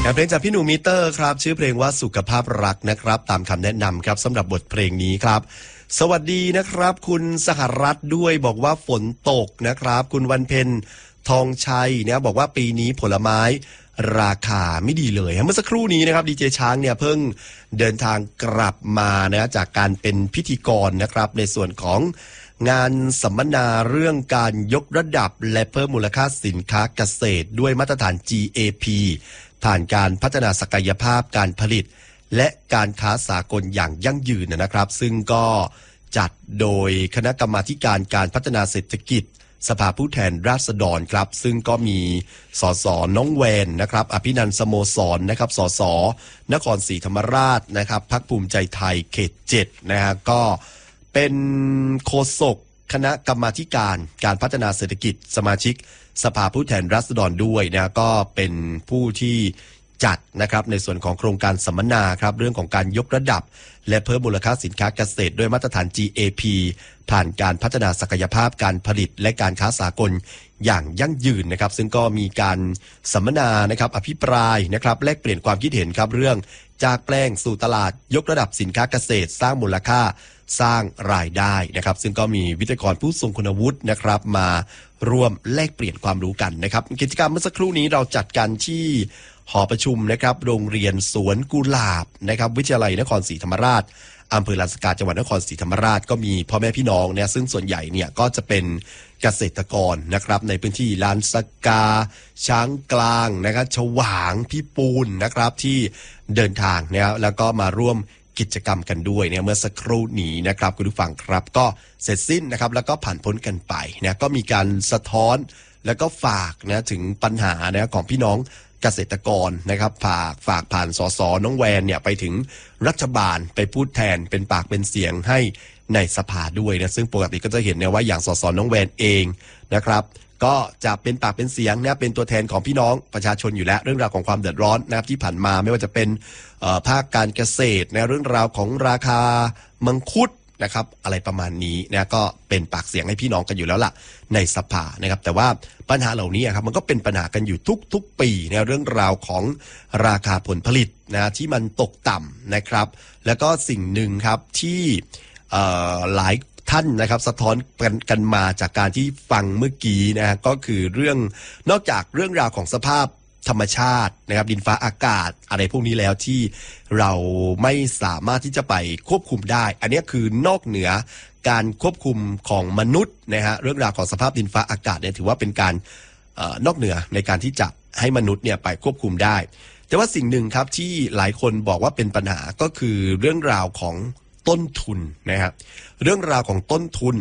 เพลงจากพี่หนูมิเตอร์ครับชื่อเพลงว่าสุขภาพรักนะครับตามคำแนะนำครับสำหรับบทเพลงนี้ครับสวัสดีนะครับคุณสหรัฐด้วยบอกว่าฝนตกนะครับคุณวันเพ็ญทองชัยเนี่ยบอกว่าปีนี้ผลไม้ราคาไม่ดีเลยเมื่อสักครู่นี้นะครับดีเจช้างเนี่ยเพิ่งเดินทางกลับมานะจากการเป็นพิธีกรนะครับในส่วนของงานสัมมนาเรื่องการยกระดับและเพิ่มมูลค่าสินค้าเกษตรด้วยมาตรฐาน GAP ผ่านการพัฒนาศักยภาพการผลิตและการค้าสากลอย่างยั่งยืนนะครับซึ่งก็จัดโดยคณะกรรมาการการพัฒนาเศรษฐกิจสภาผู้แทนราษฎรครับซึ่งก็มีสสน้องแวนนะครับอภินันท์สโมสรนะครับสสนครศรีธรรมราชนะครับพรรคภูมิใจไทยเขต7นะฮะก็เป็นโฆษกคณะกรรมาการพัฒนาเศรษฐกิจสมาชิกสภาผู้แทนราษฎรด้วยนะก็เป็นผู้ที่จัดนะครับในส่วนของโครงการสัมมนาครับเรื่องของการยกระดับและเพิ่มมูลค่าสินค้าเกษตรด้วยมาตรฐาน GAP ผ่านการพัฒนาศักยภาพการผลิตและการค้าสากลอย่างยั่งยืนนะครับซึ่งก็มีการสัมมนานะครับอภิปรายนะครับแลกเปลี่ยนความคิดเห็นครับเรื่องจากแปลงสู่ตลาดยกระดับสินค้าเกษตรสร้างมูลค่าสร้างรายได้นะครับซึ่งก็มีวิทยากรผู้ทรงคุณวุฒินะครับมาร่วมแลกเปลี่ยนความรู้กันนะครับกิจกรรมเมื่อสักครู่นี้เราจัดกันที่หอประชุมนะครับโรงเรียนสวนกุหลาบนะครับวิทยาลัยนครศรีธรรมราชอำเภอลานสกาจังหวัดนครศรีธรรมราชก็มีพ่อแม่พี่น้องเนี่ยซึ่งส่วนใหญ่เนี่ยก็จะเป็นเกษตรกรนะครับในพื้นที่ลานสกาช้างกลางนะครับฉวางพี่ปูนนะครับที่เดินทางนะครับแล้วก็มาร่วมกิจกรรมกันด้วยเนี่ยเมื่อสักครู่นี้นะครับคุณผู้ฟังครับก็เสร็จสิ้นนะครับแล้วก็ผ่านพ้นกันไปนะก็มีการสะท้อนแล้วก็ฝากนะถึงปัญหานะของพี่น้องเกษตรกรนะครับฝากผ่านสสน้องแวนเนี่ยไปถึงรัฐบาลไปพูดแทนเป็นปากเป็นเสียงให้ในสภาด้วยนะซึ่งปกติก็จะเห็นเนี่ยว่าอย่างสสน้องแวนเองนะครับก็จะเป็นปากเป็นเสียงนะเป็นตัวแทนของพี่น้องประชาชนอยู่แล้วเรื่องราวของความเดือดร้อนนะครับที่ผ่านมาไม่ว่าจะเป็นภาคการเกษตรนะเรื่องราวของราคามังคุดนะครับอะไรประมาณนี้นะก็เป็นปากเสียงให้พี่น้องกันอยู่แล้วล่ะในสภานะครับแต่ว่าปัญหาเหล่านี้ครับมันก็เป็นปัญหากันอยู่ทุกปีนะเรื่องราวของราคาผลผลิตนะที่มันตกต่ำนะครับแล้วก็สิ่งหนึ่งครับที่หลายท่านนะครับสะท้อนกันมาจากการที่ฟังเมื่อกี้นะก็คือเรื่องนอกจากเรื่องราวของสภาพธรรมชาตินะครับดินฟ้าอากาศอะไรพวกนี้แล้วที่เราไม่สามารถที่จะไปควบคุมได้อันนี้คือนอกเหนือการควบคุมของมนุษย์นะฮะเรื่องราวของสภาพดินฟ้าอากาศเนี่ยถือว่าเป็นการนอกเหนือในการที่จะให้มนุษย์เนี่ยไปควบคุมได้แต่ว่าสิ่งหนึ่งครับที่หลายคนบอกว่าเป็นปัญหาก็คือเรื่องราวของต้นทุนนะครับเรื่องราวของต้นทุน